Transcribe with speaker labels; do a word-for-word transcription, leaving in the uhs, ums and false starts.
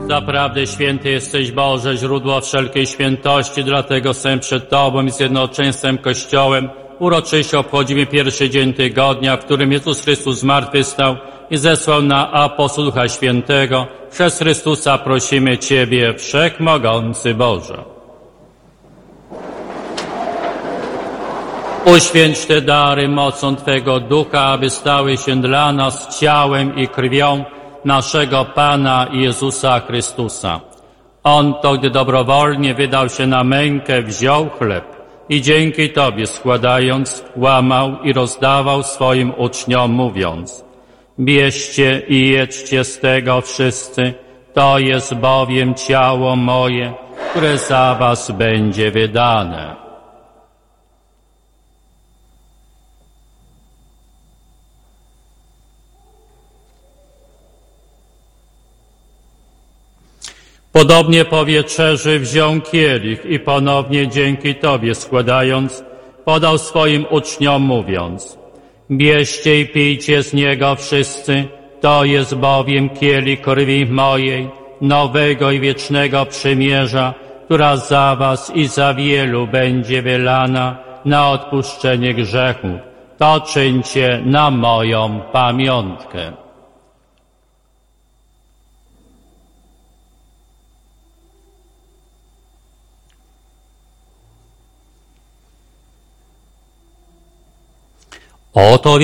Speaker 1: Zaprawdę święty jesteś, Boże, źródło wszelkiej świętości, dlatego sem przed Tobą i zjednoczeństwem Kościołem uroczyście obchodzimy pierwszy dzień tygodnia, w którym Jezus Chrystus zmartwychwstał i zesłał na apostoł Ducha Świętego. Przez Chrystusa prosimy Ciebie, Wszechmogący Boże. Uświęć te dary mocą Twego Ducha, aby stały się dla nas ciałem i krwią naszego Pana Jezusa Chrystusa. On to, gdy dobrowolnie wydał się na mękę, wziął chleb i dzięki Tobie składając, łamał i rozdawał swoim uczniom, mówiąc: bierzcie i jedzcie z tego wszyscy, to jest bowiem ciało moje, które za was będzie wydane. Podobnie po wieczerzy wziął kielich i ponownie dzięki Tobie składając, podał swoim uczniom, mówiąc: bierzcie i pijcie z niego wszyscy, to jest bowiem kielich krwi mojej, nowego i wiecznego przymierza, która za was i za wielu będzie wylana na odpuszczenie grzechów. To czyńcie na moją pamiątkę. Oto